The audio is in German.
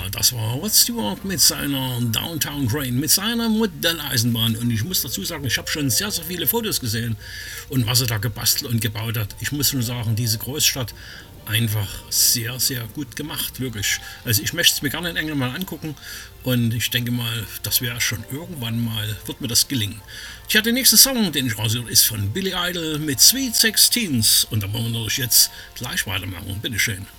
Das war Rod Stewart mit seiner Downtown Crane, mit seiner Modelleisenbahn. Und ich muss dazu sagen, ich habe schon sehr, sehr viele Fotos gesehen und was er da gebastelt und gebaut hat. Ich muss schon sagen, diese Großstadt einfach sehr, sehr gut gemacht, wirklich. Also ich möchte es mir gerne in England mal angucken und ich denke mal, das wäre schon irgendwann mal, wird mir das gelingen. Tja, der nächste Song, den ich raushöre, ist von Billy Idol mit Sweet Sixteens und da wollen wir natürlich jetzt gleich weitermachen. Bitteschön.